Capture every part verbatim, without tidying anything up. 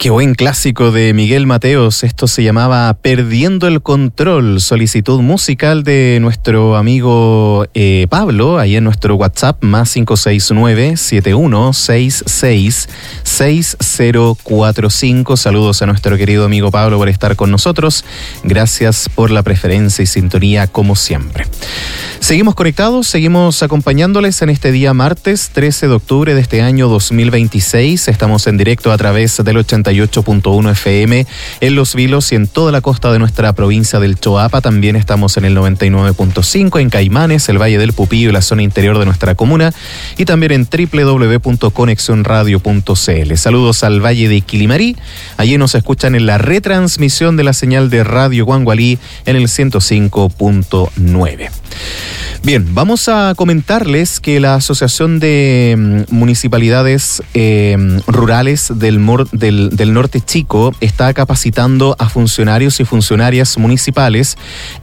Qué buen clásico de Miguel Mateos. Esto se llamaba Perdiendo el Control, solicitud musical de nuestro amigo eh, Pablo, ahí en nuestro WhatsApp, más cinco seis nueve, siete uno seis seis, seis cero cuatro cinco. Saludos a nuestro querido amigo Pablo por estar con nosotros. Gracias por la preferencia y sintonía como siempre. Seguimos conectados, seguimos acompañándoles en este día martes trece de octubre de este año dos mil veintiséis. Estamos en directo a través del ochenta y ocho punto uno F M en Los Vilos y en toda la costa de nuestra provincia del Choapa. También estamos en el noventa y nueve punto cinco en Caimanes, el Valle del Pupillo y la zona interior de nuestra comuna, y también en doble u doble u doble u punto conexión radio punto c l. Saludos al Valle de Quilimarí. Allí nos escuchan en la retransmisión de la señal de Radio Guangualí en el ciento cinco punto nueve. Bien, vamos a comentarles que la Asociación de Municipalidades eh, Rurales del, Mor- del, del Norte Chico está capacitando a funcionarios y funcionarias municipales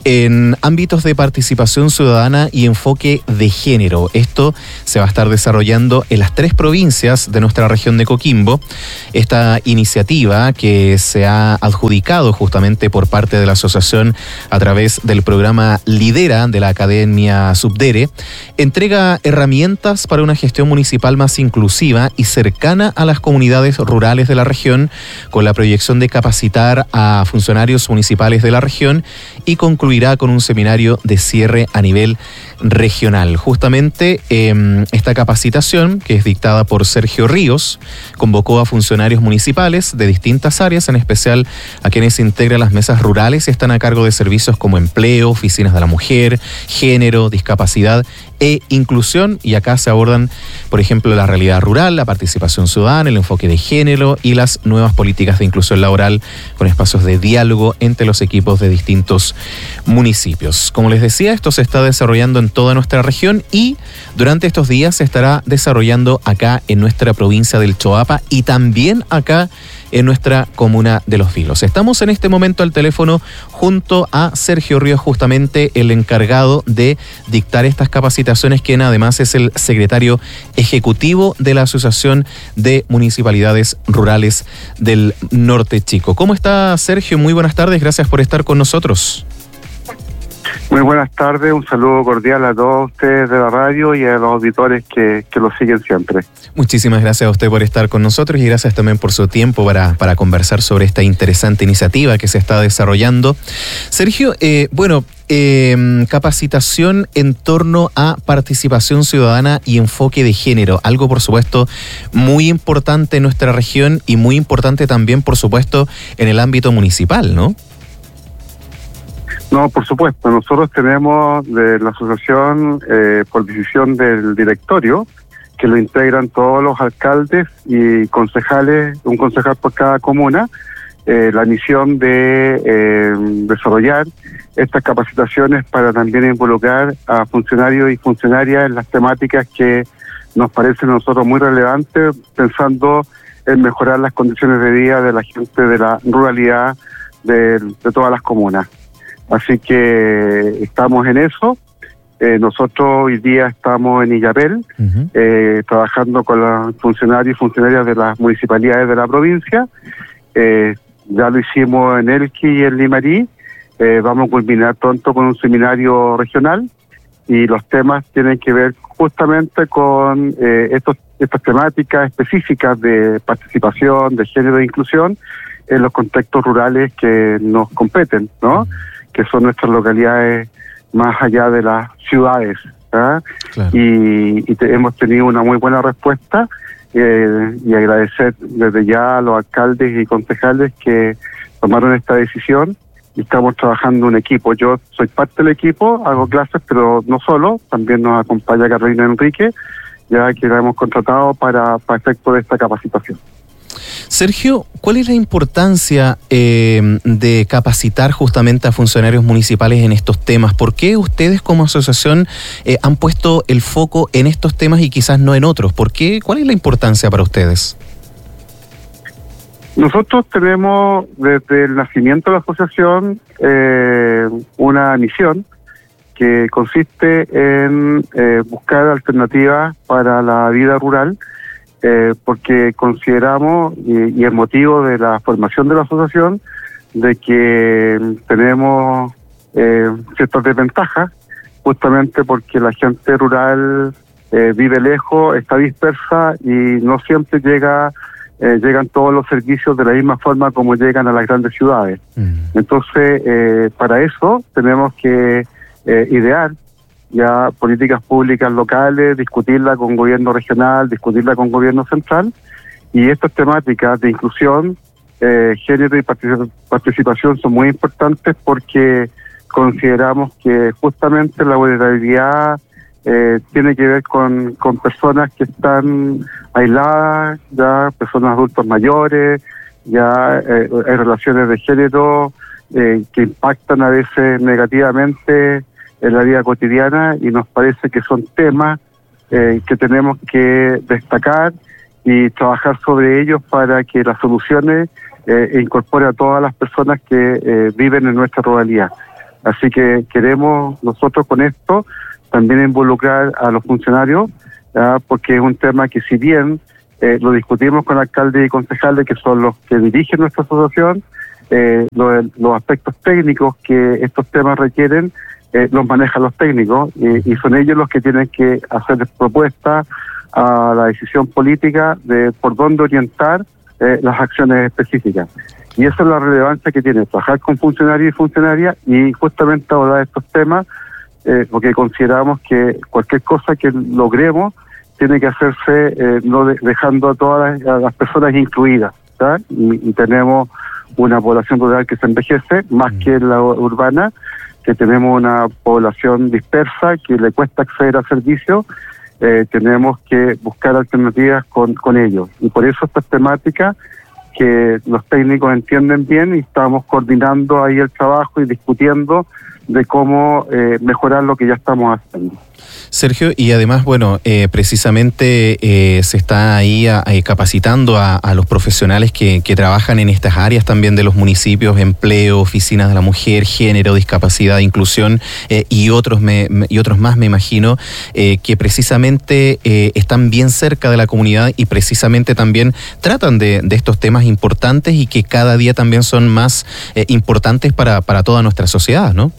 en ámbitos de participación ciudadana y enfoque de género. Esto se va a estar desarrollando en las tres provincias de nuestra región de Coquimbo. Esta iniciativa, que se ha adjudicado justamente por parte de la asociación a través del programa Lidera de la Academia Subdere, entrega herramientas para una gestión municipal más inclusiva y cercana a las comunidades rurales de la región, con la proyección de capacitar a funcionarios municipales de la región, y concluirá con un seminario de cierre a nivel regional. Justamente eh, esta capacitación, que es dictada por Sergio Ríos, convocó a funcionarios municipales de distintas áreas, en especial a quienes integran las mesas rurales y están a cargo de servicios como empleo, oficinas de la mujer, género, discapacidad e inclusión, y acá se abordan, por ejemplo, la realidad rural, la participación ciudadana, el enfoque de género y las nuevas políticas de inclusión laboral, con espacios de diálogo entre los equipos de distintos municipios. Como les decía, esto se está desarrollando en toda nuestra región y durante estos días se estará desarrollando acá en nuestra provincia del Choapa y también acá en nuestra comuna de Los Vilos. Estamos en este momento al teléfono junto a Sergio Ríos, justamente el encargado de dictar estas capacitaciones, quien además es el secretario ejecutivo de la Asociación de Municipalidades Rurales del Norte Chico. ¿Cómo está, Sergio? Muy buenas tardes, gracias por estar con nosotros. Muy buenas tardes, un saludo cordial a todos ustedes de la radio y a los auditores que, que lo siguen siempre. Muchísimas gracias a usted por estar con nosotros y gracias también por su tiempo para, para conversar sobre esta interesante iniciativa que se está desarrollando. Sergio, eh, bueno, eh, capacitación en torno a participación ciudadana y enfoque de género, algo por supuesto muy importante en nuestra región y muy importante también por supuesto en el ámbito municipal, ¿no? No, por supuesto. Nosotros tenemos de la asociación, eh, por decisión del directorio, que lo integran todos los alcaldes y concejales, un concejal por cada comuna, eh, la misión de eh, desarrollar estas capacitaciones para también involucrar a funcionarios y funcionarias en las temáticas que nos parecen a nosotros muy relevantes, pensando en mejorar las condiciones de vida de la gente de la ruralidad de, de todas las comunas. Así que estamos en eso. Eh, nosotros hoy día estamos en Illapel, uh-huh. eh, trabajando con los funcionarios y funcionarias de las municipalidades de la provincia. Eh, ya lo hicimos en Elqui y en Limarí. Eh, vamos a culminar pronto con un seminario regional y los temas tienen que ver justamente con eh, estos, estas temáticas específicas de participación, de género e inclusión en los contextos rurales que nos competen, ¿no? Uh-huh. Que son nuestras localidades más allá de las ciudades, ¿eh? Claro. Y, y te, hemos tenido una muy buena respuesta eh, y agradecer desde ya a los alcaldes y concejales que tomaron esta decisión y estamos trabajando en equipo. Yo soy parte del equipo, hago clases, pero no solo, también nos acompaña Carolina Enrique, ya que la hemos contratado para, para efecto de esta capacitación. Sergio, ¿cuál es la importancia eh, de capacitar justamente a funcionarios municipales en estos temas? ¿Por qué ustedes como asociación eh, han puesto el foco en estos temas y quizás no en otros? ¿Por qué? ¿Cuál es la importancia para ustedes? Nosotros tenemos desde el nacimiento de la asociación eh, una misión que consiste en eh, buscar alternativas para la vida rural eh, porque consideramos, y, y el motivo de la formación de la asociación, de que tenemos eh, ciertas desventajas, justamente porque la gente rural eh, vive lejos, está dispersa y no siempre llega eh, llegan todos los servicios de la misma forma como llegan a las grandes ciudades. Mm. Entonces, eh, para eso tenemos que eh, idear ya políticas públicas locales, discutirla con gobierno regional, discutirla con gobierno central, y estas temáticas de inclusión, eh, género y particip- participación son muy importantes porque consideramos que justamente la vulnerabilidad eh, tiene que ver con, con personas que están aisladas, ya personas adultos mayores, ya eh, hay relaciones de género eh, que impactan a veces negativamente en la vida cotidiana, y nos parece que son temas eh, que tenemos que destacar y trabajar sobre ellos para que las soluciones eh, incorporen a todas las personas que eh, viven en nuestra ruralidad. Así que queremos nosotros con esto también involucrar a los funcionarios, ¿ya? Porque es un tema que, si bien eh, lo discutimos con alcaldes y concejales, que son los que dirigen nuestra asociación, eh, los, los aspectos técnicos que estos temas requieren Eh, los manejan los técnicos, eh, y son ellos los que tienen que hacer propuestas a la decisión política de por dónde orientar eh, las acciones específicas. Y esa es la relevancia que tiene trabajar con funcionarios y funcionarias y justamente abordar estos temas, eh, porque consideramos que cualquier cosa que logremos tiene que hacerse eh, no de, dejando a todas las, a las personas incluidas, ¿tá? Y, y tenemos una población rural que se envejece más mm. que la urbana, que tenemos una población dispersa que le cuesta acceder a servicios, eh, tenemos que buscar alternativas con, con ellos. Y por eso estas temáticas que los técnicos entienden bien, y estamos coordinando ahí el trabajo y discutiendo de cómo eh, mejorar lo que ya estamos haciendo. Sergio, y además, bueno, eh, precisamente eh, se está ahí a, a capacitando a, a los profesionales que, que trabajan en estas áreas también de los municipios: empleo, oficinas de la mujer, género, discapacidad, inclusión eh, y otros me, me, y otros más, me imagino, eh, que precisamente eh, están bien cerca de la comunidad y precisamente también tratan de, de estos temas importantes y que cada día también son más eh, importantes para, para toda nuestra sociedad, ¿no?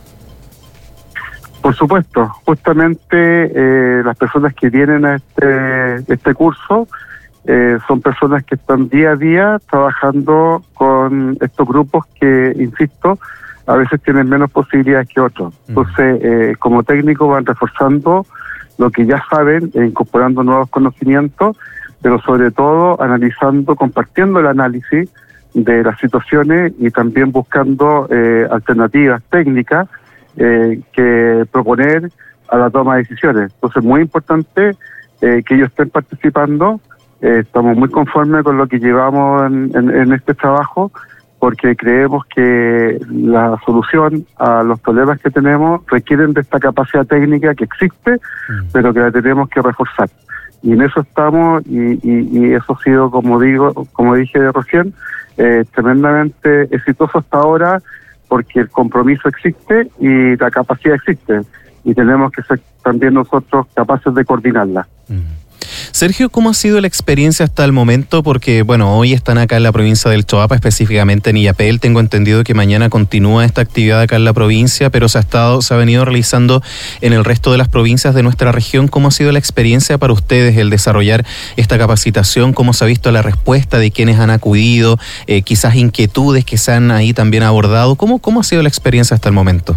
Por supuesto, justamente eh, las personas que vienen a este, este curso eh, son personas que están día a día trabajando con estos grupos que, insisto, a veces tienen menos posibilidades que otros. Entonces, eh, como técnicos van reforzando lo que ya saben, e incorporando nuevos conocimientos, pero sobre todo analizando, compartiendo el análisis de las situaciones y también buscando eh, alternativas técnicas Eh, que proponer a la toma de decisiones. Entonces, muy importante eh, que ellos estén participando. Eh, estamos muy conformes con lo que llevamos en, en, en este trabajo, porque creemos que la solución a los problemas que tenemos requieren de esta capacidad técnica que existe, mm. pero que la tenemos que reforzar. Y en eso estamos, y, y, y eso ha sido, como digo, como dije recién, eh, tremendamente exitoso hasta ahora, porque el compromiso existe y la capacidad existe, y tenemos que ser también nosotros capaces de coordinarla. Mm. Sergio, ¿cómo ha sido la experiencia hasta el momento? Porque, bueno, hoy están acá en la provincia del Choapa, específicamente en Illapel. Tengo entendido que mañana continúa esta actividad acá en la provincia, pero se ha estado, se ha venido realizando en el resto de las provincias de nuestra región. ¿Cómo ha sido la experiencia para ustedes el desarrollar esta capacitación? ¿Cómo se ha visto la respuesta de quienes han acudido? Eh, quizás inquietudes que se han ahí también abordado. ¿Cómo, cómo ha sido la experiencia hasta el momento?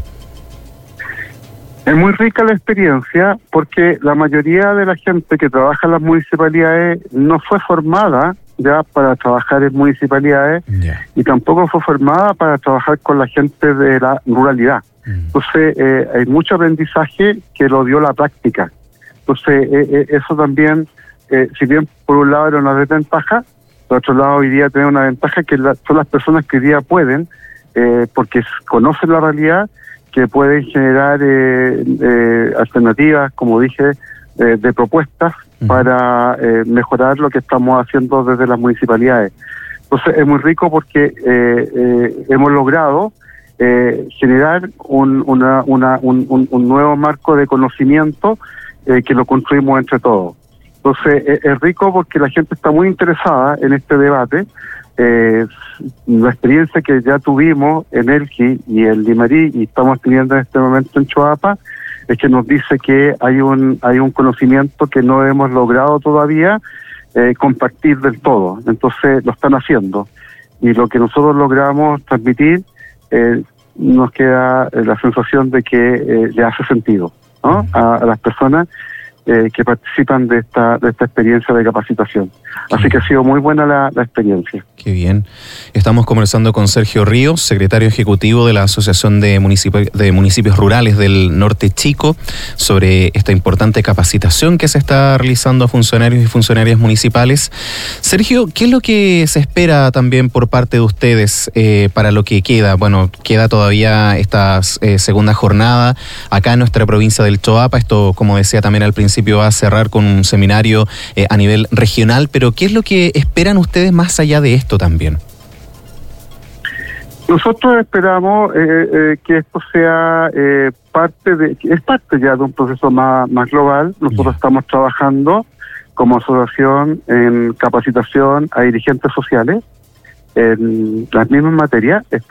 Es muy rica la experiencia, porque la mayoría de la gente que trabaja en las municipalidades no fue formada ya para trabajar en municipalidades, yeah. y tampoco fue formada para trabajar con la gente de la ruralidad. Mm. Entonces, eh, hay mucho aprendizaje que lo dio la práctica. Entonces, eh, eh, eso también, eh, si bien por un lado era una desventaja, por otro lado hoy día tiene una ventaja, que la, son las personas que hoy día pueden, eh, porque conocen la realidad, que pueden generar eh, eh, alternativas, como dije, eh, de propuestas uh-huh. para eh, mejorar lo que estamos haciendo desde las municipalidades. Entonces es muy rico porque eh, eh, hemos logrado eh, generar un, una, una, un, un, un nuevo marco de conocimiento eh, que lo construimos entre todos. Entonces es, es rico porque la gente está muy interesada en este debate. Eh, la experiencia que ya tuvimos en Elqui y en Limarí y estamos teniendo en este momento en Choapa es que nos dice que hay un hay un conocimiento que no hemos logrado todavía eh, compartir del todo. Entonces lo están haciendo y lo que nosotros logramos transmitir eh, nos queda la sensación de que eh, le hace sentido, ¿no? a, a las personas Eh, que participan de esta de esta experiencia de capacitación. Así que ha sido muy buena la, la experiencia. Qué bien. Estamos conversando con Sergio Ríos, secretario ejecutivo de la Asociación de, Municipi- de Municipios Rurales del Norte Chico, sobre esta importante capacitación que se está realizando a funcionarios y funcionarias municipales. Sergio, ¿qué es lo que se espera también por parte de ustedes eh, para lo que queda? Bueno, queda todavía esta eh, segunda jornada acá en nuestra provincia del Choapa. Esto, como decía también al principio, va a cerrar con un seminario eh, a nivel regional, pero ¿qué es lo que esperan ustedes más allá de esto también? Nosotros esperamos eh, eh, que esto sea eh, parte de, es parte ya de un proceso más, más global. Nosotros yeah. estamos trabajando como asociación en capacitación a dirigentes sociales en las mismas materias.